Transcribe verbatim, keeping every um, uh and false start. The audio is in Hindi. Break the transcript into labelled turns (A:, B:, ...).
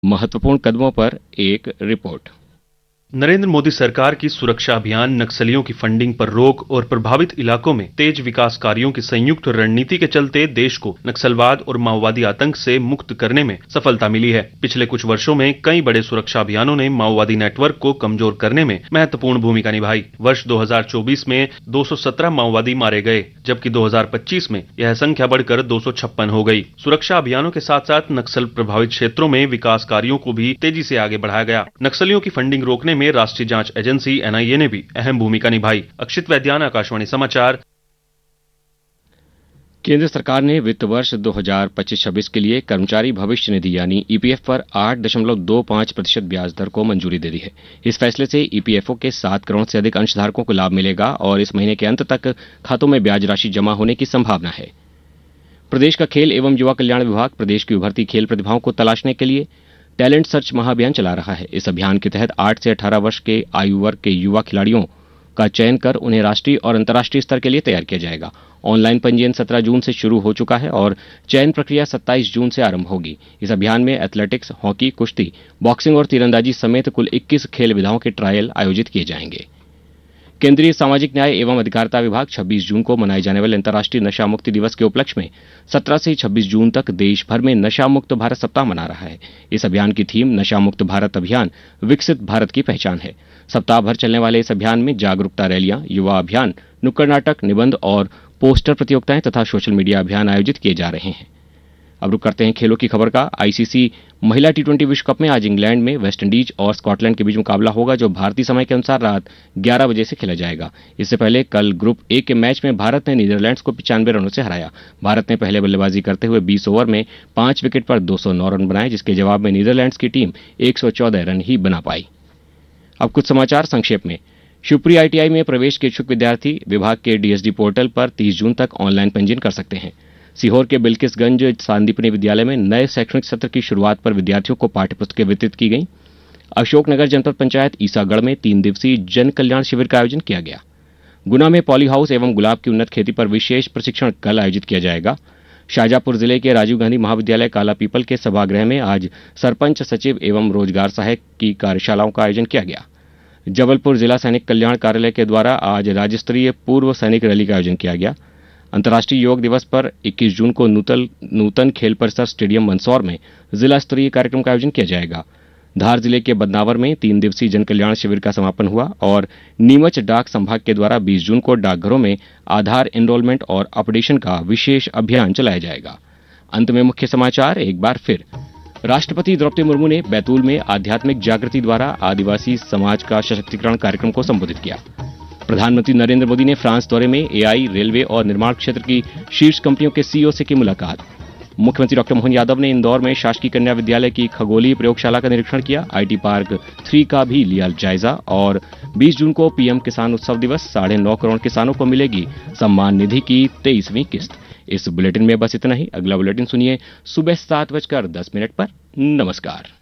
A: महत्वपूर्ण कदमों पर एक रिपोर्ट।
B: नरेंद्र मोदी सरकार की सुरक्षा अभियान, नक्सलियों की फंडिंग पर रोक और प्रभावित इलाकों में तेज विकास कार्यों की संयुक्त रणनीति के चलते देश को नक्सलवाद और माओवादी आतंक से मुक्त करने में सफलता मिली है। पिछले कुछ वर्षों में कई बड़े सुरक्षा अभियानों ने माओवादी नेटवर्क को कमजोर करने में महत्वपूर्ण भूमिका निभाई। वर्ष दो हज़ार चौबीस में दो सौ सत्रह माओवादी मारे गए, जबकि दो हज़ार पच्चीस में यह संख्या बढ़कर दो सौ छप्पन हो गई। सुरक्षा अभियानों के साथ साथ नक्सल प्रभावित क्षेत्रों में विकास कार्यों को भी तेजी से आगे बढ़ाया गया। नक्सलियों की फंडिंग रोकने में राष्ट्रीय जांच एजेंसी एन आई ए ने भी अहम भूमिका निभाई। अक्षित वैद्यान, आकाशवाणी समाचार।
A: केंद्र सरकार ने वित्त वर्ष दो हज़ार पच्चीस छब्बीस के लिए कर्मचारी भविष्य निधि यानी ई पी एफ पर आठ दशमलव दो पांच प्रतिशत ब्याज दर को मंजूरी दे दी है। इस फैसले से ई पी एफ ओ के सात करोड़ से अधिक अंशधारकों को लाभ मिलेगा और इस महीने के अंत तक खातों में ब्याज राशि जमा होने की संभावना है। प्रदेश का खेल एवं युवा कल्याण विभाग प्रदेश की उभरती खेल प्रतिभाओं को तलाशने के लिए टैलेंट सर्च महाअभियान चला रहा है। इस अभियान के तहत आठ से अठारह वर्ष के आयु वर्ग के युवा खिलाड़ियों का चयन कर उन्हें राष्ट्रीय और अंतर्राष्ट्रीय स्तर के लिए तैयार किया जाएगा। ऑनलाइन पंजीयन सत्रह जून से शुरू हो चुका है और चयन प्रक्रिया सत्ताईस जून से आरंभ होगी। इस अभियान में एथलेटिक्स, हॉकी, कुश्ती, बॉक्सिंग और तीरंदाजी समेत कुल इक्कीस खेल विधाओं के ट्रायल आयोजित किए जाएंगे। केंद्रीय सामाजिक न्याय एवं अधिकारिता विभाग छब्बीस जून को मनाए जाने वाले अंतर्राष्ट्रीय नशा मुक्ति दिवस के उपलक्ष्य में सत्रह से छब्बीस जून तक देश भर में नशा मुक्त भारत सप्ताह मना रहा है। इस अभियान की थीम नशा मुक्त भारत अभियान, विकसित भारत की पहचान है। सप्ताह भर चलने वाले इस अभियान में जागरूकता रैलियां, युवा अभियान, नुक्कड़ नाटक, निबंध और पोस्टर प्रतियोगिताएं तथा सोशल मीडिया अभियान आयोजित किए जा रहे हैं। अब रुक करते हैं खेलों की खबर का। आई सी सी महिला टी ट्वेंटी विश्व कप में आज इंग्लैंड में वेस्टइंडीज और स्कॉटलैंड के बीच मुकाबला होगा, जो भारतीय समय के अनुसार रात ग्यारह बजे से खेला जाएगा। इससे पहले कल ग्रुप ए के मैच में भारत ने नीदरलैंड्स को पिचानवे रनों से हराया। भारत ने पहले बल्लेबाजी करते हुए बीस ओवर में पांच विकेट पर दो सौ नौ रन बनाए, जिसके जवाब में नीदरलैंड्स की टीम एक सौ चौदह रन ही बना पाई। अब कुछ समाचार संक्षेप में। शिवपुरी आई टी आई में प्रवेश के इच्छुक विद्यार्थी विभाग के डी एस डी पोर्टल पर तीस जून तक ऑनलाइन पंजीयन कर सकते हैं। सीहोर के बिल्किसगंज सांदीपनी विद्यालय में नए शैक्षणिक सत्र की शुरुआत पर विद्यार्थियों को पाठ्य पुस्तकें वितरित की गई। अशोकनगर जनपद पंचायत ईसागढ़ में तीन दिवसीय जन कल्याण शिविर का आयोजन किया गया। गुना में पॉली हाउस एवं गुलाब की उन्नत खेती पर विशेष प्रशिक्षण कल आयोजित किया जाएगा। शाहजहांपुर जिले के राजीव गांधी महाविद्यालय काला पीपल के सभागृह में आज सरपंच, सचिव एवं रोजगार सहायक की कार्यशालाओं का आयोजन किया गया। जबलपुर जिला सैनिक कल्याण कार्यालय के द्वारा आज राज्य स्तरीय पूर्व सैनिक रैली का आयोजन किया गया। अंतर्राष्ट्रीय योग दिवस पर इक्कीस जून को नूतन नूतन खेल परिसर स्टेडियम मंदसौर में जिला स्तरीय कार्यक्रम का आयोजन किया जाएगा। धार जिले के बदनावर में तीन दिवसीय जन कल्याण शिविर का समापन हुआ और नीमच डाक संभाग के द्वारा बीस जून को डाकघरों में आधार एनरोलमेंट और अपडेशन का विशेष अभियान चलाया जाएगा। अंत में मुख्य समाचार एक बार फिर। राष्ट्रपति द्रौपदी मुर्मू ने बैतूल में आध्यात्मिक जागृति द्वारा आदिवासी समाज का सशक्तिकरण कार्यक्रम को संबोधित किया। प्रधानमंत्री नरेंद्र मोदी ने फ्रांस दौरे में ए आई, रेलवे और निर्माण क्षेत्र की शीर्ष कंपनियों के सी ई ओ से की मुलाकात। मुख्यमंत्री डॉक्टर मोहन यादव ने इंदौर में शासकीय कन्या विद्यालय की खगोलीय प्रयोगशाला का निरीक्षण किया। आई टी पार्क थ्री का भी लिया जायजा। और बीस जून को पी एम किसान उत्सव दिवस, साढ़े नौ करोड़ किसानों को मिलेगी सम्मान निधि की तेईसवीं किस्त। इस बुलेटिन में बस इतना ही। अगला बुलेटिन सुनिए सुबह सात बजकर दस मिनट पर। नमस्कार।